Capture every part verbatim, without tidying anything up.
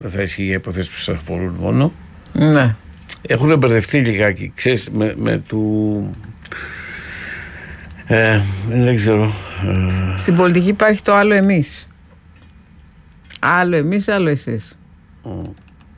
Δεν θα ισχύει για υποθέσεις που σας αφορούν μόνο. Ναι. Έχουν μπερδευτεί λιγάκι, ξέρεις, με, με του... Ε, δεν ξέρω. Ε... Στην πολιτική υπάρχει το άλλο εμείς. Άλλο εμείς, άλλο εσείς. Ο,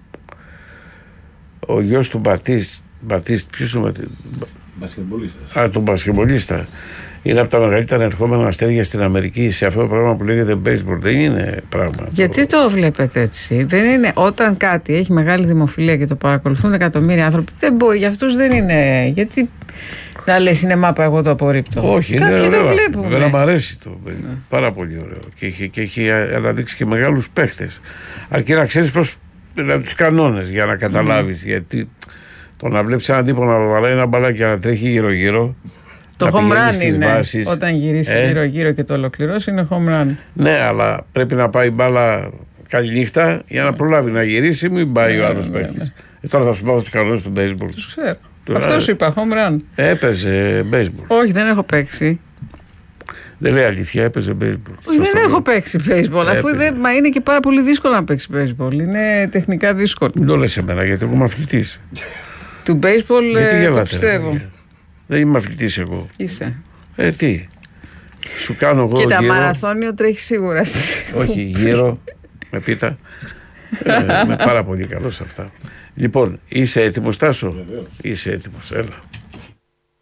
ο γιος του Μπατίστ, Μπατίστ ποιος είναι ο Μπατίστ? Α, τον μπασκετμπολίστα. Είναι από τα μεγαλύτερα ερχόμενα αστέρια στην Αμερική σε αυτό το πράγμα που λέγεται baseball. Δεν είναι πράγμα. Γιατί το, το βλέπετε έτσι? Δεν είναι, όταν κάτι έχει μεγάλη δημοφιλία και το παρακολουθούν εκατομμύρια άνθρωποι, δεν μπορεί, για αυτούς δεν είναι. Γιατί να λες είναι μάπα, εγώ το απορρίπτω. Όχι, κάποιοι είναι ωραίο. Το βλέπουν. Βέβαια, μου αρέσει το. Ναι. Πάρα πολύ ωραίο. Και έχει, και έχει αναδείξει και μεγάλους παίχτες. Αρκεί να ξέρεις προς τους κανόνες για να καταλάβεις. Mm. Γιατί το να βλέπεις έναν τύπο να βαράει ένα μπαλάκι και να τρέχει γύρω-γύρω. Το home run είναι βάσεις, όταν γυρίσει ε? γύρω-γύρω και το ολοκληρώσει, είναι home run. Ναι, αλλά πρέπει να πάει μπάλα καληνύχτα για να προλάβει να γυρίσει, μην πάει ναι, ο άλλος ναι, παίκτης. Ναι. Ε, τώρα θα σου πάω τους κανόνες του baseball. Τους ξέρω. Αυτό σου είπα, home run. Έπαιζε baseball. Όχι, δεν έχω παίξει. Δεν λέει αλήθεια, έπαιζε baseball. Όχι, δεν έχω παίξει baseball. Αφού δεν, μα είναι και πάρα πολύ δύσκολο να παίξει baseball. Είναι τεχνικά δύσκολο. Μην το λες εμένα, γιατί εγώ είμαι αθλητής. Του baseball ε, το πιστεύω. Ρε, δεν είμαι αθλητής εγώ. Είσαι. Ε, τι. Σου κάνω εγώ. Και τα γύρω, μαραθώνιο τρέχει σίγουρα. Όχι, γύρω με πίτα. ε, είμαι πάρα πολύ καλό σε αυτά. Λοιπόν, είσαι έτοιμος, Τάσο? Βεβαίως. Είσαι έτοιμος, έλα.